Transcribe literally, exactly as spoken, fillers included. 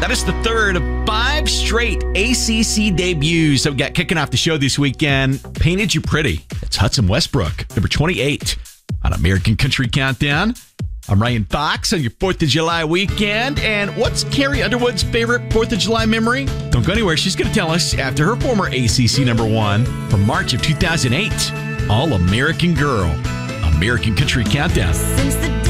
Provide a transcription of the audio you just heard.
That is the third of five straight A C C debuts that we got kicking off the show this weekend. Painted You Pretty. It's Hudson Westbrook, number twenty-eight on American Country Countdown. I'm Ryan Fox on your fourth of July weekend. And what's Carrie Underwood's favorite fourth of July memory? Don't go anywhere. She's going to tell us after her former A C C number one from March of two thousand eight. All American Girl. American Country Countdown. Since the